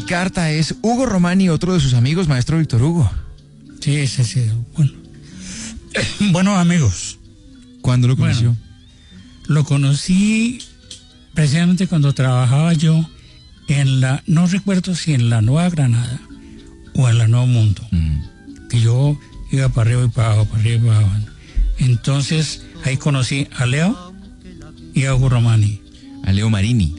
carta es Hugo Romani, otro de sus amigos, maestro Víctor Hugo. Sí. Bueno. Buenos amigos. ¿Cuándo lo conoció? Bueno, lo conocí precisamente cuando trabajaba yo no recuerdo si en la Nueva Granada o en la Nuevo Mundo, que yo iba para arriba y para abajo, para arriba y para abajo. Entonces ahí conocí a Leo y a Hugo Romani. A Leo Marini.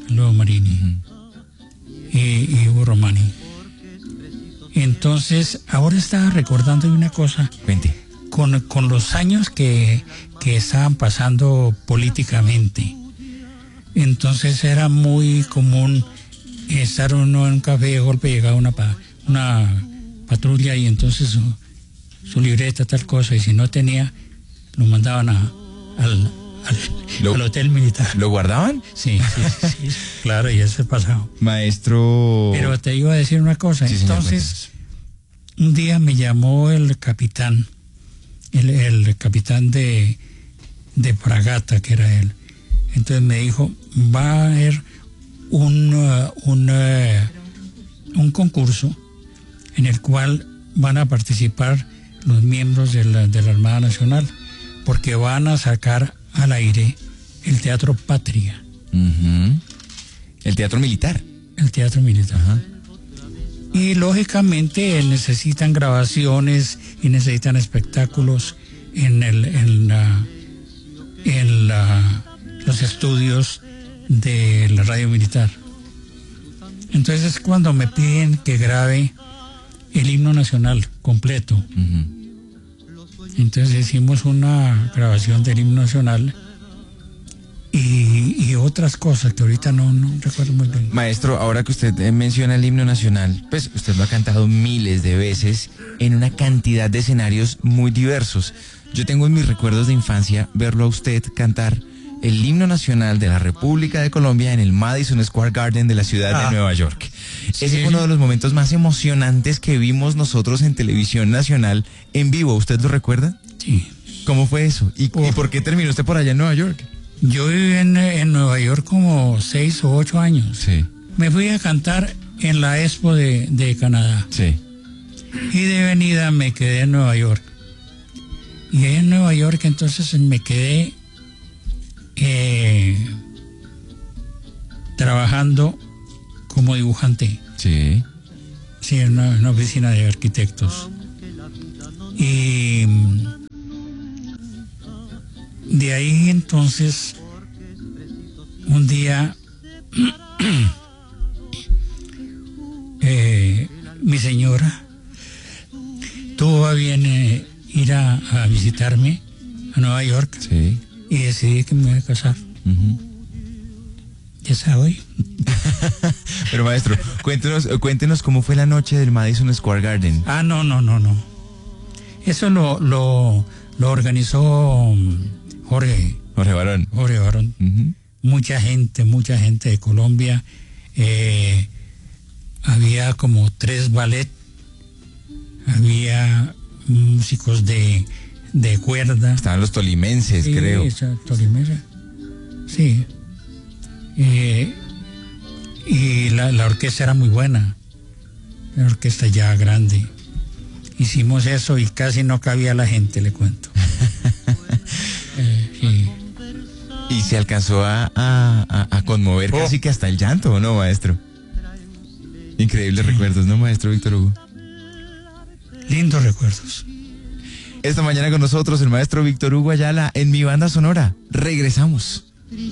Y Hugo Romani. Entonces, ahora estaba recordando una cosa. Cuente. Con los años que estaban pasando políticamente. Entonces era muy común estar uno en un café, de golpe llegaba una patrulla y entonces su libreta, tal cosa, y si no tenía, lo mandaban al hotel militar. ¿Lo guardaban? Sí, claro, y eso pasaba. Maestro... Pero te iba a decir una cosa, sí, entonces, un día me llamó el capitán, el capitán de fragata, que era él. Entonces me dijo, va a haber un concurso en el cual van a participar los miembros de la Armada Nacional, porque van a sacar al aire el Teatro Patria. El teatro militar. El teatro militar. Ajá. Y lógicamente necesitan grabaciones y necesitan espectáculos en los estudios de la radio militar. Entonces cuando me piden que grabe el himno nacional completo, entonces hicimos una grabación del himno nacional y otras cosas que ahorita no recuerdo muy bien. Maestro, ahora que usted menciona el himno nacional, pues usted lo ha cantado miles de veces en una cantidad de escenarios muy diversos. Yo tengo en mis recuerdos de infancia verlo a usted cantar el himno nacional de la República de Colombia en el Madison Square Garden de la ciudad de Nueva York. Sí. Ese fue uno de los momentos más emocionantes que vimos nosotros en televisión nacional en vivo. ¿Usted lo recuerda? Sí. ¿Cómo fue eso? ¿Y por qué terminó usted por allá en Nueva York? Yo viví en Nueva York como 6 o 8 años. Sí. Me fui a cantar en la Expo de Canadá. Sí. Y de venida me quedé en Nueva York. Y ahí en Nueva York entonces me quedé trabajando como dibujante. Sí. Sí, en una oficina de arquitectos. Y de ahí entonces un día mi señora tuvo a bien ir a visitarme a Nueva York. Sí. Y decidí que me voy a casar. Ya está hoy. Pero maestro, cuéntenos cómo fue la noche del Madison Square Garden. No. Eso lo organizó Jorge Barón. Mucha gente de Colombia. Había como 3 ballet. Había músicos de cuerda. Estaban los tolimenses, sí, creo. Tolimense. Sí. Y la orquesta era muy buena. Una orquesta ya grande. Hicimos eso y casi no cabía la gente, le cuento. Sí. Y se alcanzó a conmover casi que hasta el llanto, ¿o no, maestro? Increíbles recuerdos, ¿no, maestro Víctor Hugo? Lindos recuerdos. Esta mañana con nosotros el maestro Víctor Hugo Ayala en Mi Banda Sonora. Regresamos.